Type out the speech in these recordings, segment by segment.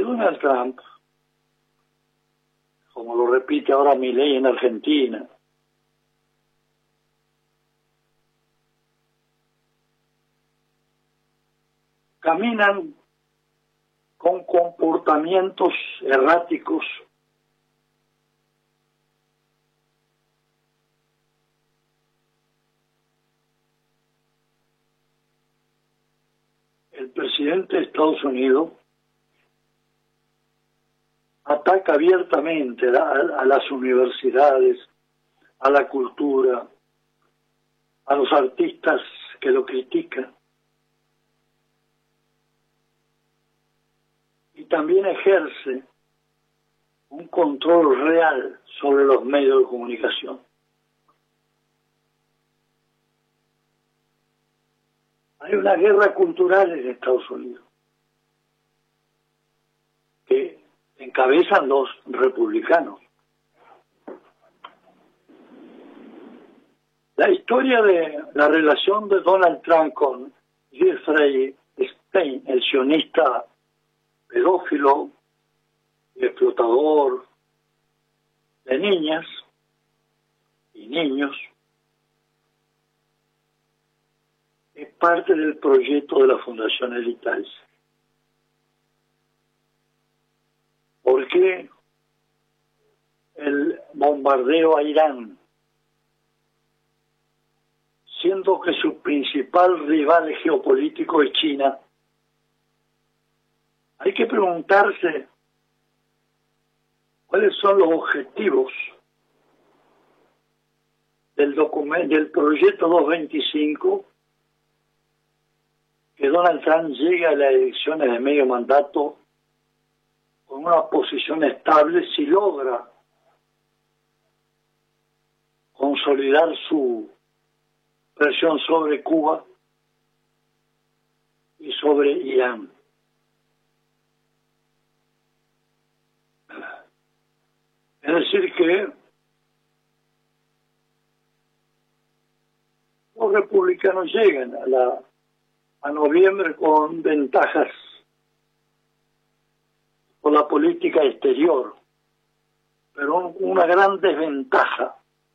Donald Trump, como lo repite ahora Milei en Argentina, caminan con comportamientos erráticos el presidente de Estados Unidos ataca abiertamente a las universidades, a la cultura, a los artistas que lo critican. Y también ejerce un control real sobre los medios de comunicación. Hay una guerra cultural en Estados Unidos que encabezan los republicanos. La historia de la relación de Donald Trump con Jeffrey Epstein, el sionista pedófilo y explotador de niñas y niños, es parte del proyecto de la Fundación Elitaris. ¿Por qué el bombardeo a Irán, siendo que su principal rival geopolítico es China? Hay que preguntarse cuáles son los objetivos del proyecto 225, que Donald Trump llegue a las elecciones de medio mandato con una posición estable si logra consolidar su presión sobre Cuba y sobre Irán. Es decir que los republicanos llegan a noviembre con ventajas por la política exterior, pero una gran desventaja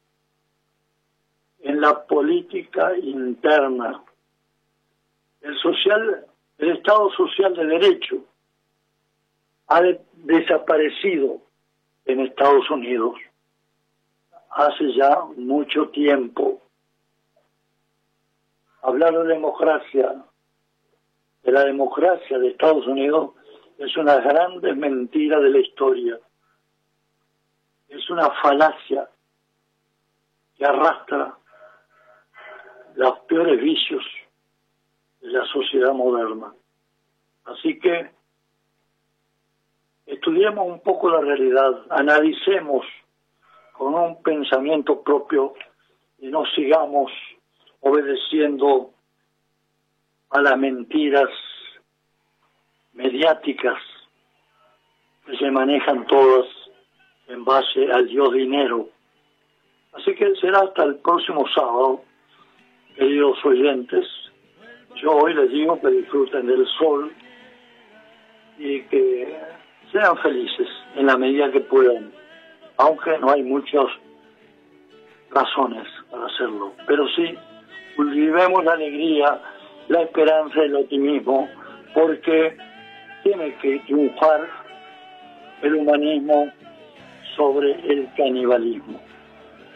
en la política interna. El Estado social de derecho ha desaparecido en Estados Unidos hace ya mucho tiempo. Hablar de democracia, de la democracia de Estados Unidos, es una grande mentira de la historia. Es una falacia que arrastra los peores vicios de la sociedad moderna. Así que estudiemos un poco la realidad, analicemos con un pensamiento propio y no sigamos obedeciendo a las mentiras mediáticas que se manejan todas en base al Dios dinero. Así que será hasta el próximo sábado, queridos oyentes. Yo hoy les digo que disfruten del sol y que sean felices en la medida que puedan, aunque no hay muchas razones para hacerlo. Pero sí, cultivemos la alegría, la esperanza y el optimismo, porque tiene que triunfar el humanismo sobre el canibalismo.